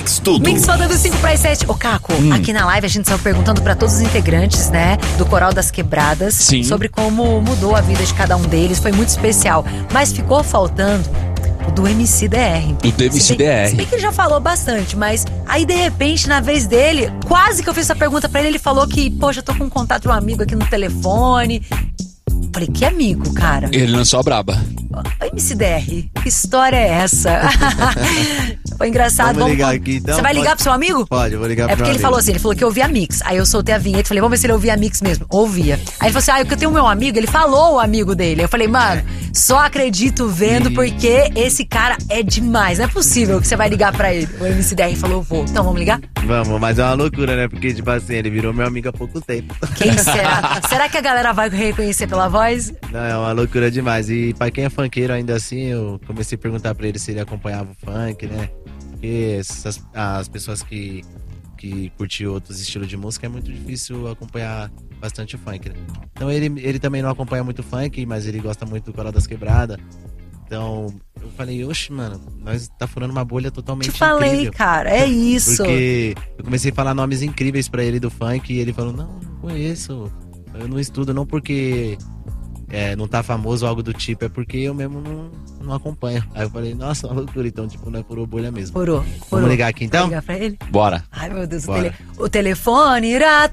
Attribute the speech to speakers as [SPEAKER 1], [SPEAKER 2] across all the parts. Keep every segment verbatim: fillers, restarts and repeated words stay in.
[SPEAKER 1] Mix Tudo.
[SPEAKER 2] Mix faltando cinco para as sete. Ô, Caco,
[SPEAKER 1] hum.
[SPEAKER 2] aqui na live a gente saiu perguntando para todos os integrantes, né, do Coral das Quebradas,
[SPEAKER 1] Sim.
[SPEAKER 2] sobre como mudou a vida de cada um deles. Foi muito especial. Mas ficou faltando o do M C D R.
[SPEAKER 1] O do M C D R.
[SPEAKER 2] Se bem que ele já falou bastante, mas aí de repente, na vez dele, quase que eu fiz essa pergunta pra ele, ele falou que, poxa, eu tô com um contato de um amigo aqui no telefone. Falei, que amigo, cara?
[SPEAKER 1] Ele lançou a braba.
[SPEAKER 2] Ô, M C D R, que história é essa? Foi engraçado.
[SPEAKER 3] Vamos
[SPEAKER 2] Vamos,
[SPEAKER 3] ligar
[SPEAKER 2] vamos...
[SPEAKER 3] aqui, então?
[SPEAKER 2] Você vai ligar
[SPEAKER 3] Pode?
[SPEAKER 2] pro seu amigo?
[SPEAKER 3] Pode, eu vou ligar pro
[SPEAKER 2] É porque
[SPEAKER 3] meu
[SPEAKER 2] ele
[SPEAKER 3] amigo.
[SPEAKER 2] falou assim, ele falou que eu ouvia a Mix. Aí eu soltei a vinheta e falei, vamos ver se ele ouvia a Mix mesmo. Ouvia. Aí ele falou assim, ah, eu tenho o meu amigo, ele falou o amigo dele. Aí eu falei, mano, só acredito vendo
[SPEAKER 3] Sim.
[SPEAKER 2] porque esse cara é demais. Não é possível que você vai ligar pra ele. O M C D R falou, vou. Então vamos ligar?
[SPEAKER 3] Vamos, mas é uma loucura, né? Porque, tipo assim, ele virou meu amigo há pouco tempo.
[SPEAKER 2] Quem será? Será que a galera vai reconhecer pela voz?
[SPEAKER 3] Não, é uma loucura demais. E pra quem é funkeiro ainda assim, eu comecei a perguntar pra ele se ele acompanhava o funk, né? Porque essas, as pessoas que, que curtiam outros estilos de música é muito difícil acompanhar bastante o funk, né? Então ele, ele também não acompanha muito funk, mas ele gosta muito do Coral das Quebradas. Então eu falei, oxe, mano, nós tá furando uma bolha totalmente
[SPEAKER 2] Te falei,
[SPEAKER 3] incrível.
[SPEAKER 2] cara, é isso.
[SPEAKER 3] Porque eu comecei a falar nomes incríveis pra ele do funk e ele falou, não, não conheço, eu não estudo, não porque é, não tá famoso ou algo do tipo, é porque eu mesmo não, não acompanho. Aí eu falei, nossa, uma loucura, então tipo, não é furou bolha mesmo.
[SPEAKER 2] Furou, furou.
[SPEAKER 3] Vamos ligar aqui então?
[SPEAKER 2] Vamos ligar pra ele?
[SPEAKER 1] Bora.
[SPEAKER 2] Ai, meu Deus, o,
[SPEAKER 3] Bora.
[SPEAKER 2] tele... o telefone irá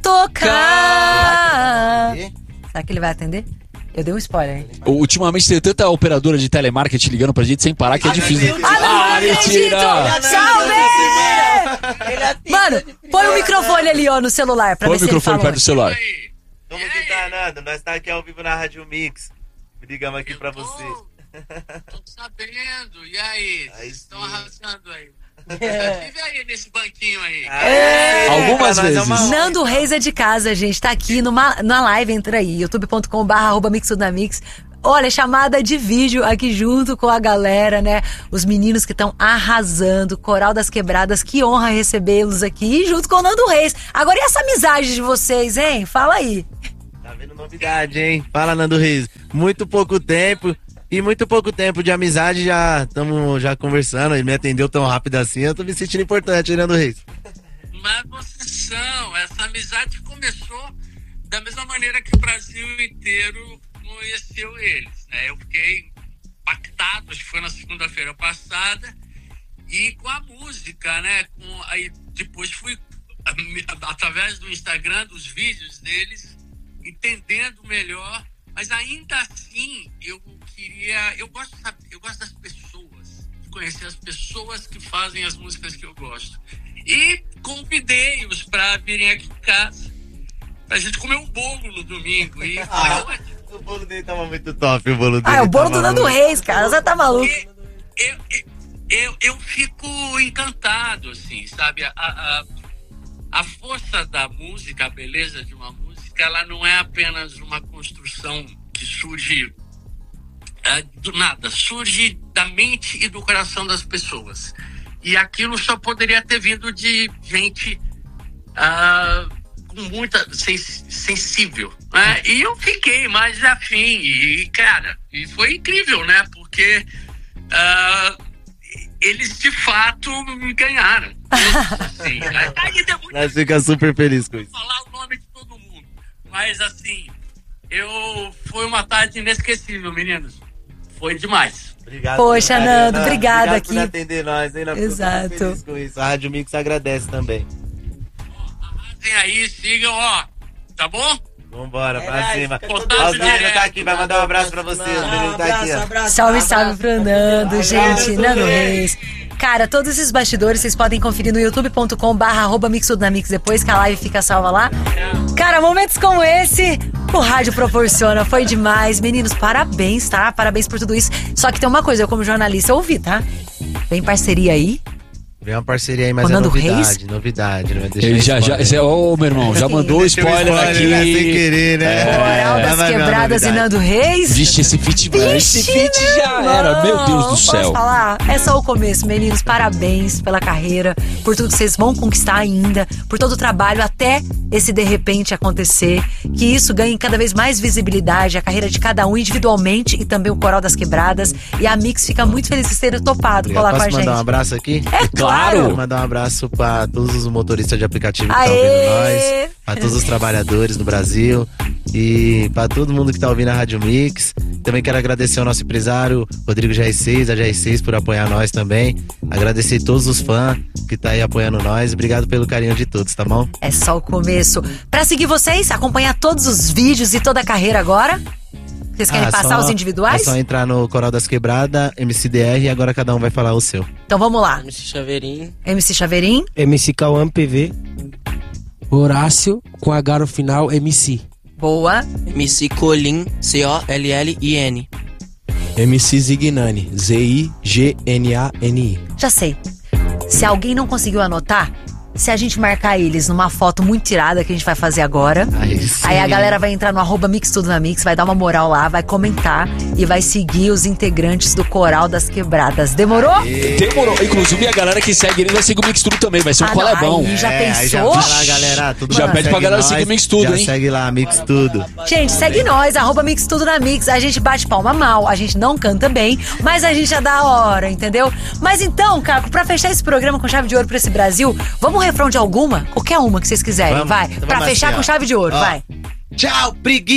[SPEAKER 2] tocar. Será que ele vai atender? Eu dei um spoiler, hein?
[SPEAKER 1] Ultimamente tem tanta operadora de telemarketing ligando pra gente sem parar que é difícil.
[SPEAKER 2] Ah, não, não acredito! Salve! Mano, põe o microfone ali, ó, no celular, pra
[SPEAKER 1] Põe o
[SPEAKER 2] ver se ele
[SPEAKER 1] microfone
[SPEAKER 2] fala.
[SPEAKER 1] perto do celular.
[SPEAKER 3] Como que tá, Nando? Nós tá aqui ao vivo na Rádio Mix. Ligamos aqui pra você.
[SPEAKER 4] Tô sabendo, e aí?
[SPEAKER 3] Aí
[SPEAKER 4] Estão
[SPEAKER 3] sim.
[SPEAKER 4] arrasando aí. Vive aí nesse banquinho aí.
[SPEAKER 3] É.
[SPEAKER 1] Algumas
[SPEAKER 3] Pra nós é
[SPEAKER 1] vezes.
[SPEAKER 3] uma honra.
[SPEAKER 2] Nando Reis é de casa, gente. Tá aqui numa, na live, entra aí. youtube ponto com barra arroba mix tudo na mix. Olha, chamada de vídeo aqui junto com a galera, né? Os meninos que estão arrasando. Coral das Quebradas, que honra recebê-los aqui. Junto com o Nando Reis. Agora e essa amizade de vocês, hein? Fala aí.
[SPEAKER 3] Tá vendo novidade, hein? Fala, Nando Reis. Muito pouco tempo. E muito pouco tempo de amizade, já estamos já conversando. Ele me atendeu tão rápido assim, eu tô me sentindo importante, hein, Nando Reis?
[SPEAKER 4] Mas vocês são, essa amizade começou da mesma maneira que o Brasil inteiro conheceu eles, né? Eu fiquei impactado, acho que foi na segunda-feira passada, e com a música, né? Com, aí depois fui, através do Instagram, dos vídeos deles, entendendo melhor, mas ainda assim eu queria, eu gosto, eu gosto das pessoas, de conhecer as pessoas que fazem as músicas que eu gosto. E convidei-os para virem aqui em casa pra gente comer um bolo no domingo. E
[SPEAKER 3] Ah,
[SPEAKER 4] foi ótimo.
[SPEAKER 3] o bolo dele tava muito top, o bolo dele.
[SPEAKER 2] Ah, é o bolo do
[SPEAKER 3] tava
[SPEAKER 2] Nando
[SPEAKER 3] muito-
[SPEAKER 2] Reis, cara. Você tá maluco.
[SPEAKER 4] Porque eu, eu, eu, eu fico encantado, assim, sabe? A, a, a força da música, a beleza de uma música, ela não é apenas uma construção que surge é, do nada, surge da mente e do coração das pessoas. E aquilo só poderia ter vindo de gente ah, com muita sens- sensível, né? E eu fiquei mais afim e, cara, e foi incrível, né? Porque ah, eles de fato me ganharam. Assim, aí deu muito
[SPEAKER 3] Nós ficamos super felizes com isso.
[SPEAKER 4] falar o nome de todo mundo, mas assim, eu foi uma tarde inesquecível, meninos. Foi demais.
[SPEAKER 3] Obrigado.
[SPEAKER 2] Poxa,
[SPEAKER 3] pelo carinho,
[SPEAKER 2] Nando,
[SPEAKER 3] Nando.
[SPEAKER 2] obrigada
[SPEAKER 3] Obrigado
[SPEAKER 2] aqui.
[SPEAKER 3] por atender nós, hein? Nós ficamos
[SPEAKER 2] Exato.
[SPEAKER 3] super felizes com isso. A Rádio Mix agradece também.
[SPEAKER 4] Arrasem aí, sigam, ó. Tá bom?
[SPEAKER 3] Vambora, pra
[SPEAKER 5] nóis,
[SPEAKER 3] cima.
[SPEAKER 5] fica
[SPEAKER 3] Ó,
[SPEAKER 4] todo
[SPEAKER 3] os
[SPEAKER 4] mundo
[SPEAKER 3] meninos
[SPEAKER 4] direto.
[SPEAKER 3] tá aqui, vai mandar um abraço pra você. Os meninos tá aqui, ó.
[SPEAKER 2] Salve, salve pro Nando, gente. Nando Reis. Cara, todos esses bastidores vocês podem conferir no youtube ponto com barra arroba mix tudo na mix depois, que a live fica salva lá. Cara, momentos como esse, o rádio proporciona. Foi demais. Meninos, parabéns, tá? Parabéns por tudo isso. Só que tem uma coisa, eu como jornalista ouvi, tá? Vem parceria aí.
[SPEAKER 3] Vem uma parceria aí, mas
[SPEAKER 2] Com
[SPEAKER 3] é
[SPEAKER 2] Nando
[SPEAKER 3] novidade,
[SPEAKER 2] Reis?
[SPEAKER 3] novidade. Não vai deixar
[SPEAKER 1] Ele já, já,
[SPEAKER 3] spoiler.
[SPEAKER 1] Zé, ô meu irmão, já mandou
[SPEAKER 3] Deixa eu
[SPEAKER 1] spoiler aqui.
[SPEAKER 3] né? Sem querer, né?
[SPEAKER 2] Coral
[SPEAKER 3] Mas
[SPEAKER 2] das
[SPEAKER 3] vai vir uma
[SPEAKER 2] Quebradas e
[SPEAKER 3] novidade.
[SPEAKER 2] Nando Reis.
[SPEAKER 1] Vixe, esse feat, esse feat já
[SPEAKER 2] Não,
[SPEAKER 1] era, meu Deus do céu.
[SPEAKER 2] Posso falar? É só o começo, meninos. Parabéns pela carreira, por tudo que vocês vão conquistar ainda, por todo o trabalho até esse de repente acontecer. Que isso ganhe cada vez mais visibilidade, a carreira de cada um individualmente e também o Coral das Quebradas. E a Mix fica muito feliz de ter topado
[SPEAKER 3] Obrigado.
[SPEAKER 2] colar com a
[SPEAKER 3] Posso
[SPEAKER 2] gente.
[SPEAKER 3] mandar um abraço aqui?
[SPEAKER 2] É claro,
[SPEAKER 1] Claro.
[SPEAKER 3] Quero mandar um abraço pra todos os motoristas de aplicativo que
[SPEAKER 2] Aê.
[SPEAKER 3] estão ouvindo nós, pra todos os trabalhadores do Brasil e pra todo mundo que tá ouvindo a Rádio Mix. Também quero agradecer ao nosso empresário Rodrigo G R seis, a G R seis por apoiar nós também. Agradecer todos os fãs que tá aí apoiando nós. Obrigado pelo carinho de todos, tá bom?
[SPEAKER 2] É só o começo. Pra seguir vocês, acompanhar todos os vídeos e toda a carreira agora. Vocês querem
[SPEAKER 3] Ah,
[SPEAKER 2] passar
[SPEAKER 3] só-
[SPEAKER 2] os individuais?
[SPEAKER 3] É só entrar no Coral das Quebradas, M C D R, e agora cada um vai falar o seu.
[SPEAKER 2] Então vamos lá.
[SPEAKER 5] M C Chaveirinho.
[SPEAKER 2] M C Chaveirim.
[SPEAKER 6] M C Cauã P V.
[SPEAKER 7] Horácio, com H no final, M C.
[SPEAKER 2] Boa.
[SPEAKER 5] M C Colin, C O L L I N.
[SPEAKER 7] M C Zignani, Z I G N A N I.
[SPEAKER 2] Já sei. Se alguém não conseguiu anotar, se a gente marcar eles numa foto muito tirada que a gente vai fazer agora,
[SPEAKER 3] Aí, sim.
[SPEAKER 2] aí a galera vai entrar no arroba Mix Tudo na Mix, vai dar uma moral lá, vai comentar e vai seguir os integrantes do Coral das Quebradas. Demorou?
[SPEAKER 1] Demorou. Inclusive, a galera que segue ele vai seguir o Mix Tudo também. Vai ser um
[SPEAKER 2] Ah, não,
[SPEAKER 1] colebão.
[SPEAKER 2] aí já
[SPEAKER 3] É, aí já
[SPEAKER 2] pensou?
[SPEAKER 3] vai lá, galera. Todo
[SPEAKER 1] Já
[SPEAKER 3] mundo
[SPEAKER 1] pede pra
[SPEAKER 3] segue
[SPEAKER 1] galera
[SPEAKER 3] nós,
[SPEAKER 1] seguir o Mix Tudo,
[SPEAKER 3] já
[SPEAKER 1] hein?
[SPEAKER 3] segue lá, Mix Tudo.
[SPEAKER 2] Gente, segue nós, arroba Mix Tudo na Mix. A gente bate palma mal, a gente não canta bem, mas a gente é da hora, entendeu? Mas então, Caco, pra fechar esse programa com chave de ouro pra esse Brasil, vamos um refrão de alguma? Qualquer uma que vocês quiserem,
[SPEAKER 3] Vamos,
[SPEAKER 2] vai.
[SPEAKER 3] então
[SPEAKER 2] Pra
[SPEAKER 3] vamos
[SPEAKER 2] fechar
[SPEAKER 3] assim,
[SPEAKER 2] com
[SPEAKER 3] ó.
[SPEAKER 2] chave de ouro,
[SPEAKER 3] Ó.
[SPEAKER 2] vai.
[SPEAKER 3] Tchau, preguiça!